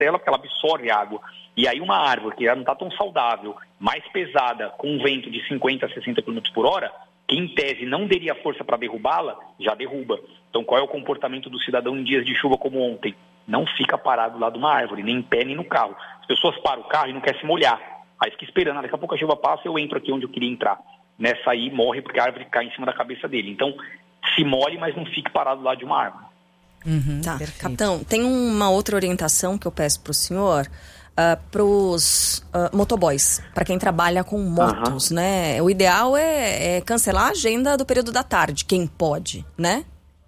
costela, porque ela absorve água. E aí uma árvore que já não está tão saudável, mais pesada, com um vento de 50 a 60 km por hora, que em tese não teria força para derrubá-la, já derruba. Então qual é o comportamento do cidadão em dias de chuva como ontem? Não fica parado lá de uma árvore, nem em pé, nem no carro. As pessoas param o carro e não querem se molhar. Aí fica esperando, daqui a pouco a chuva passa, eu entro aqui onde eu queria entrar. Nessa aí morre porque a árvore cai em cima da cabeça dele. Então se molhe, mas não fique parado lá de uma árvore. Tá. Capitão, tem uma outra orientação que eu peço para o senhor, para os motoboys, para quem trabalha com motos, né? O ideal é cancelar a agenda do período da tarde, quem pode, né?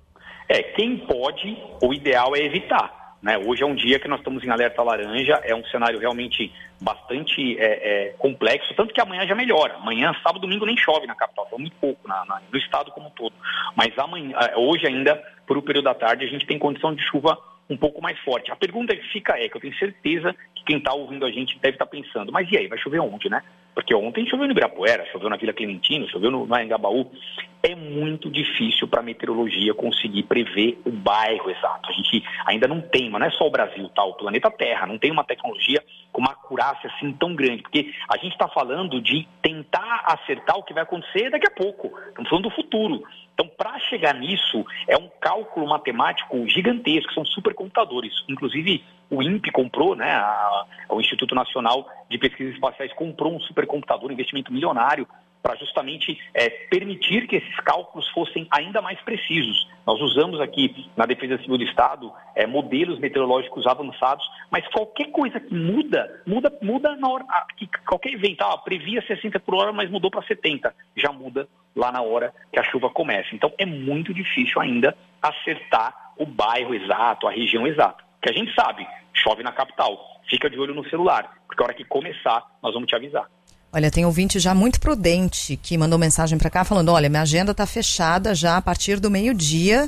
Quem pode, o ideal é evitar, né? Hoje é um dia que nós estamos em alerta laranja, é um cenário realmente bastante complexo, tanto que amanhã já melhora. Amanhã, sábado, domingo nem chove na capital, foi muito pouco no estado como um todo. Mas amanhã, hoje ainda, por o período da tarde, a gente tem condição de chuva um pouco mais forte. A pergunta que fica que eu tenho certeza que quem está ouvindo a gente deve estar pensando, mas e aí, vai chover onde, né? Porque ontem choveu no Ibirapuera, choveu na Vila Clementino, choveu no Anhangabaú. É muito difícil para a meteorologia conseguir prever o bairro exato. A gente ainda não tem, mas não é só o Brasil, tá? O planeta Terra não tem uma tecnologia com uma acurácia assim tão grande, porque a gente está falando de tentar acertar o que vai acontecer daqui a pouco. Estamos falando do futuro. Então, para chegar nisso, é um cálculo matemático gigantesco, são supercomputadores. Inclusive, o INPE comprou, né, o Instituto Nacional de Pesquisas Espaciais comprou um supercomputador, um investimento milionário, para justamente permitir que esses cálculos fossem ainda mais precisos. Nós usamos aqui na Defesa Civil do Estado modelos meteorológicos avançados, mas qualquer coisa que muda na hora, que qualquer evento, previa 60 por hora, mas mudou para 70, já muda lá na hora que a chuva começa. Então é muito difícil ainda acertar o bairro exato, a região exata. Que a gente sabe, chove na capital, fica de olho no celular, porque a hora que começar, nós vamos te avisar. Olha, tem ouvinte já muito prudente que mandou mensagem para cá falando, olha, minha agenda está fechada já a partir do meio-dia,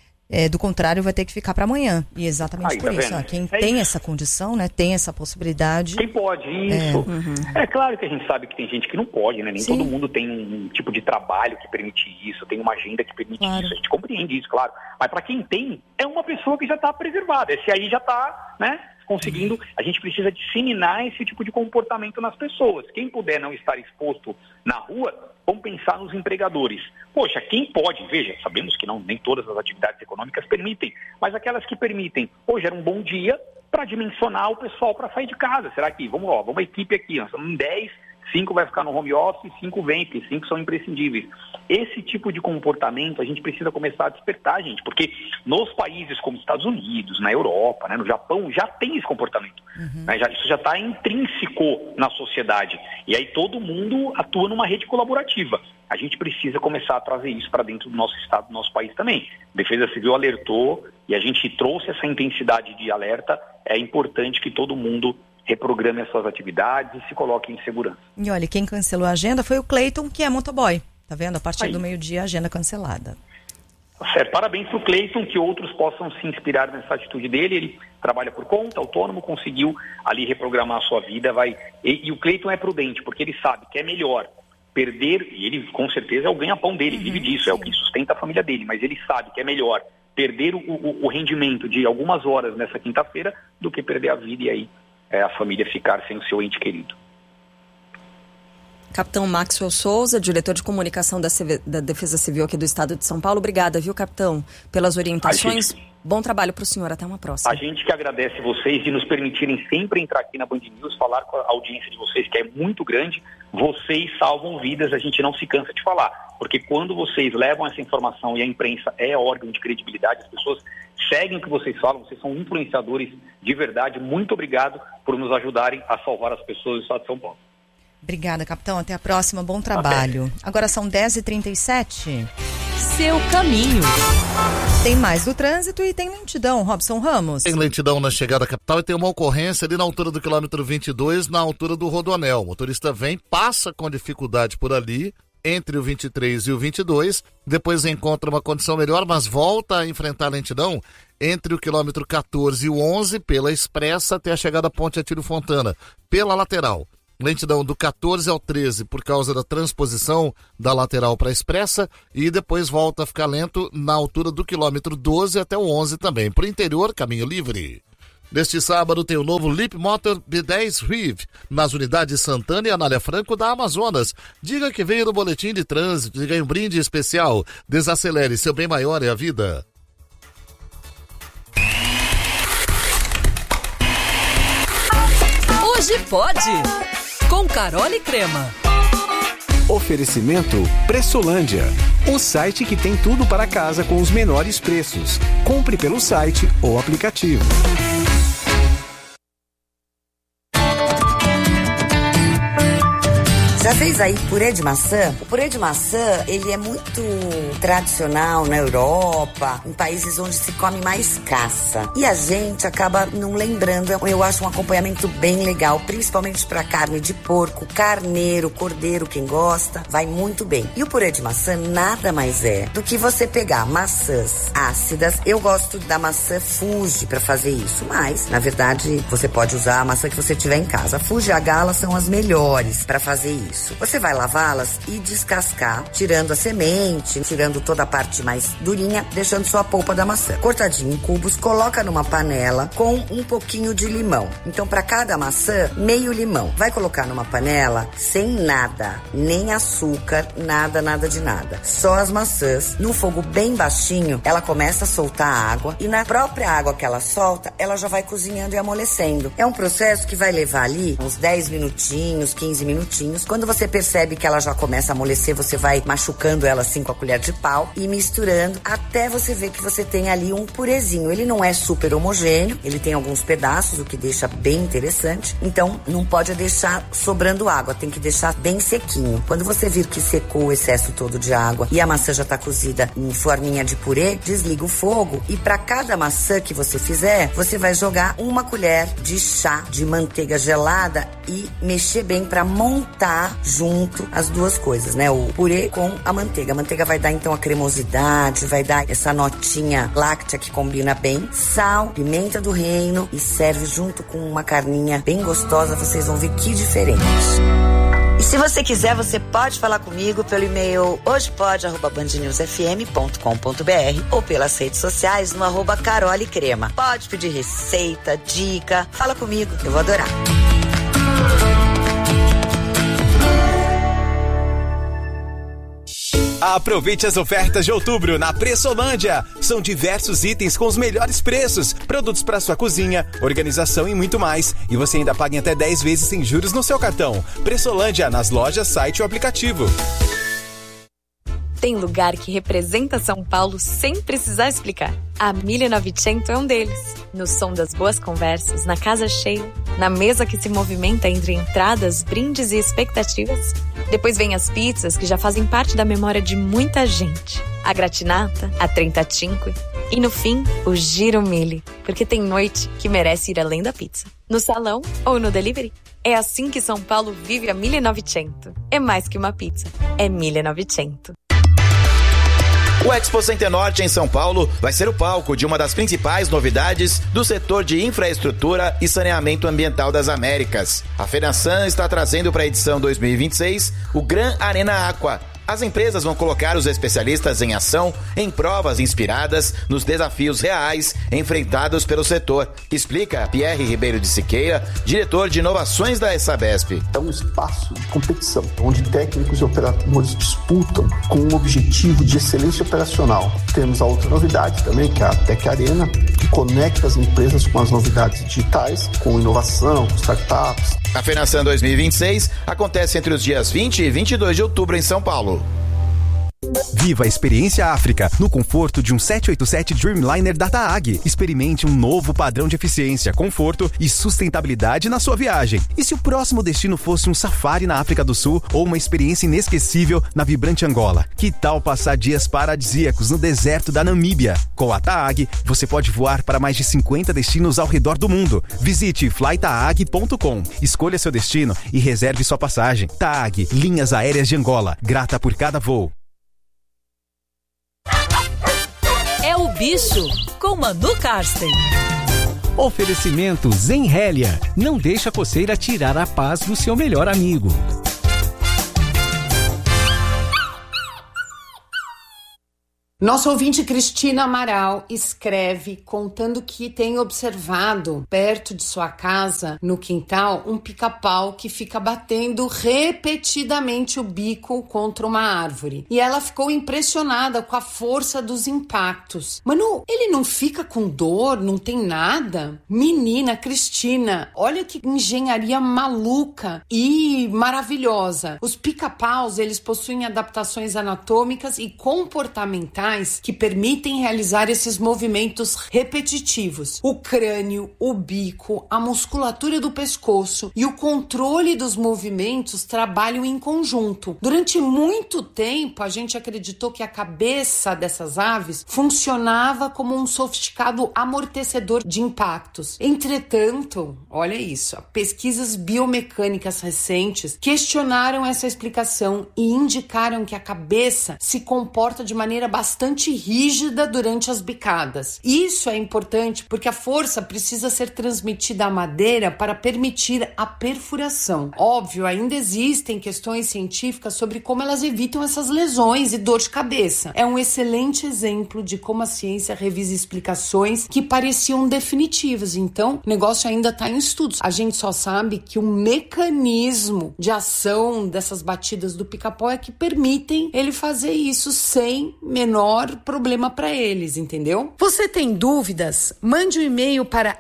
do contrário vai ter que ficar para amanhã. E exatamente por isso, quem tem essa condição, né, tem essa possibilidade. Quem pode, isso. É claro que a gente sabe que tem gente que não pode, né, nem todo mundo tem um tipo de trabalho que permite isso, tem uma agenda que permite isso, a gente compreende isso, claro. Mas para quem tem, é uma pessoa que já está preservada, esse aí já está, né, conseguindo, a gente precisa disseminar esse tipo de comportamento nas pessoas. Quem puder não estar exposto na rua, vamos pensar nos empregadores. Poxa, quem pode, veja, sabemos que nem todas as atividades econômicas permitem, mas aquelas que permitem, hoje era um bom dia para dimensionar o pessoal para sair de casa. Será que, vamos a equipe aqui, nós estamos em 10, 5 vai ficar no home office, 5 vem, porque 5 são imprescindíveis. Esse tipo de comportamento a gente precisa começar a despertar, gente, porque nos países como Estados Unidos, na Europa, né, no Japão, já tem esse comportamento. Né, isso já está intrínseco na sociedade. E aí todo mundo atua numa rede colaborativa. A gente precisa começar a trazer isso para dentro do nosso estado, do nosso país também. A Defesa Civil alertou e a gente trouxe essa intensidade de alerta. É importante que todo mundo reprograme as suas atividades e se coloque em segurança. E olha, quem cancelou a agenda foi o Cleiton, que é motoboy. Tá vendo? A partir do meio-dia, a agenda cancelada. Certo. Parabéns para o Cleiton, que outros possam se inspirar nessa atitude dele. Ele trabalha por conta, autônomo, conseguiu ali reprogramar a sua vida. E o Cleiton é prudente, porque ele sabe que é melhor perder, e ele com certeza é o ganha-pão dele, vive disso, é o que sustenta a família dele, mas ele sabe que é melhor perder o rendimento de algumas horas nessa quinta-feira do que perder a vida e aí a família ficar sem o seu ente querido. Capitão Maxwell Souza, diretor de comunicação da Defesa Civil aqui do Estado de São Paulo. Obrigada, viu, capitão, pelas orientações. Bom trabalho para o senhor. Até uma próxima. A gente que agradece vocês de nos permitirem sempre entrar aqui na Band News, falar com a audiência de vocês, que é muito grande. Vocês salvam vidas, a gente não se cansa de falar. Porque quando vocês levam essa informação e a imprensa é órgão de credibilidade, as pessoas seguem o que vocês falam, vocês são influenciadores de verdade. Muito obrigado por nos ajudarem a salvar as pessoas do Estado de São Paulo. Obrigada, capitão. Até a próxima. Bom trabalho. Agora são 10h37. Seu caminho. Tem mais do trânsito e tem lentidão, Robson Ramos. Tem lentidão na chegada à capital e tem uma ocorrência ali na altura do quilômetro 22, na altura do Rodoanel. O motorista vem, passa com dificuldade por ali, entre o 23 e o 22, depois encontra uma condição melhor, mas volta a enfrentar a lentidão entre o quilômetro 14 e o 11, pela expressa até a chegada à Ponte Atílio Fontana, pela lateral. Lentidão do 14 ao 13 por causa da transposição da lateral para a expressa e depois volta a ficar lento na altura do quilômetro 12 até o 11 também. Para o interior, caminho livre. Neste sábado tem o novo Leap Motor B10 Riv nas unidades Santana e Anália Franco da Amazonas. Diga que veio no boletim de trânsito e ganhe um brinde especial. Desacelere, seu bem maior é a vida. Hoje pode, com Carol e Crema. Oferecimento Pressolândia, o site que tem tudo para casa com os menores preços. Compre pelo site ou aplicativo. Já fez aí purê de maçã? O purê de maçã, ele é muito tradicional na Europa, em países onde se come mais caça. E a gente acaba não lembrando. Eu acho um acompanhamento bem legal, principalmente para carne de porco, carneiro, cordeiro, quem gosta, vai muito bem. E o purê de maçã nada mais é do que você pegar maçãs ácidas. Eu gosto da maçã Fuji para fazer isso, mas, na verdade, você pode usar a maçã que você tiver em casa. A Fuji e a Gala são as melhores para fazer isso. Você vai lavá-las e descascar, tirando a semente, tirando toda a parte mais durinha, deixando só a polpa da maçã. Cortadinho em cubos, coloca numa panela com um pouquinho de limão. Então, para cada maçã, meio limão. Vai colocar numa panela sem nada, nem açúcar, nada de nada. Só as maçãs. No fogo bem baixinho, ela começa a soltar água e na própria água que ela solta, ela já vai cozinhando e amolecendo. É um processo que vai levar ali uns 10 minutinhos, 15 minutinhos. Quando você percebe que ela já começa a amolecer, você vai machucando ela assim com a colher de pau e misturando até você ver que você tem ali um purezinho. Ele não é super homogêneo, ele tem alguns pedaços, o que deixa bem interessante. Então, não pode deixar sobrando água, tem que deixar bem sequinho. Quando você vir que secou o excesso todo de água e a maçã já tá cozida em forminha de purê, desliga o fogo e para cada maçã que você fizer, você vai jogar uma colher de chá de manteiga gelada e mexer bem para montar junto as duas coisas, né? O purê com a manteiga. A manteiga vai dar então a cremosidade, vai dar essa notinha láctea que combina bem. Sal, pimenta do reino e serve junto com uma carninha bem gostosa. Vocês vão ver que diferente. E se você quiser, você pode falar comigo pelo e-mail hojepode@bandnewsfm.com.br ou pelas redes sociais no @carolecrema. Pode pedir receita, dica, fala comigo, eu vou adorar. Aproveite as ofertas de outubro na Pressolândia. São diversos itens com os melhores preços, produtos para sua cozinha, organização e muito mais. E você ainda paga em até 10 vezes sem juros no seu cartão. Pressolândia, nas lojas, site ou aplicativo. Tem lugar que representa São Paulo sem precisar explicar. A 1900 é um deles. No som das boas conversas, na casa cheia, na mesa que se movimenta entre entradas, brindes e expectativas. Depois vem as pizzas que já fazem parte da memória de muita gente. A gratinata, a trentacinque e no fim, o giro mille. Porque tem noite que merece ir além da pizza. No salão ou no delivery. É assim que São Paulo vive a 1900. É mais que uma pizza, é 1900. O Expo Center Norte em São Paulo vai ser o palco de uma das principais novidades do setor de infraestrutura e saneamento ambiental das Américas. A FENASAN está trazendo para a edição 2026 o Gran Arena Aqua. As empresas vão colocar os especialistas em ação em provas inspiradas nos desafios reais enfrentados pelo setor. Explica Pierre Ribeiro de Siqueira, diretor de inovações da Sabesp. É um espaço de competição, onde técnicos e operadores disputam com um objetivo de excelência operacional. Temos a outra novidade também, que é a Tech Arena, que conecta as empresas com as novidades digitais, com inovação, com startups. A FENASAN 2026 acontece entre os dias 20 e 22 de outubro em São Paulo. Viva a experiência África no conforto de um 787 Dreamliner da TAAG. Experimente um novo padrão de eficiência, conforto e sustentabilidade na sua viagem. E se o próximo destino fosse um safari na África do Sul ou uma experiência inesquecível na vibrante Angola? Que tal passar dias paradisíacos no deserto da Namíbia? Com a TAAG, você pode voar para mais de 50 destinos ao redor do mundo. Visite flytaag.com, escolha seu destino e reserve sua passagem. TAAG, Linhas Aéreas de Angola, grata por cada voo. É o Bicho, com Manu Karsten. Oferecimento Zenrélia. Não deixa a coceira tirar a paz do seu melhor amigo. Nossa ouvinte Cristina Amaral escreve contando que tem observado perto de sua casa, no quintal, um pica-pau que fica batendo repetidamente o bico contra uma árvore. E ela ficou impressionada com a força dos impactos. Manu, ele não fica com dor? Não tem nada? Menina, Cristina, olha que engenharia maluca e maravilhosa. Os pica-paus, eles possuem adaptações anatômicas e comportamentais que permitem realizar esses movimentos repetitivos. O crânio, o bico, a musculatura do pescoço e o controle dos movimentos trabalham em conjunto. Durante muito tempo, a gente acreditou que a cabeça dessas aves funcionava como um sofisticado amortecedor de impactos. Entretanto, olha isso, pesquisas biomecânicas recentes questionaram essa explicação e indicaram que a cabeça se comporta de maneira bastante rígida durante as bicadas. Isso é importante porque a força precisa ser transmitida à madeira para permitir a perfuração. Óbvio, ainda existem questões científicas sobre como elas evitam essas lesões e dor de cabeça. É um excelente exemplo de como a ciência revisa explicações que pareciam definitivas. Então, o negócio ainda está em estudos. A gente só sabe que o mecanismo de ação dessas batidas do pica-pau é que permitem ele fazer isso sem menor problema para eles, entendeu? Você tem dúvidas? Mande um e-mail para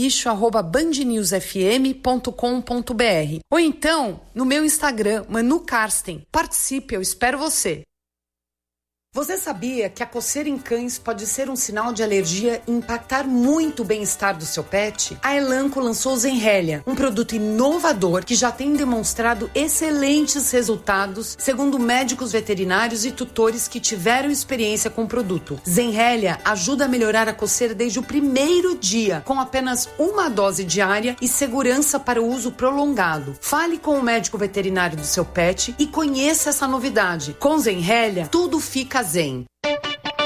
elbicho@bandnewsfm.com.br ou então no meu Instagram, Manu Karsten. Participe, eu espero você. Você sabia que a coceira em cães pode ser um sinal de alergia e impactar muito o bem-estar do seu pet? A Elanco lançou o Zenrelia, um produto inovador que já tem demonstrado excelentes resultados, segundo médicos veterinários e tutores que tiveram experiência com o produto. Zenrelia ajuda a melhorar a coceira desde o primeiro dia, com apenas uma dose diária e segurança para o uso prolongado. Fale com o médico veterinário do seu pet e conheça essa novidade. Com Zenrelia, tudo fica zen.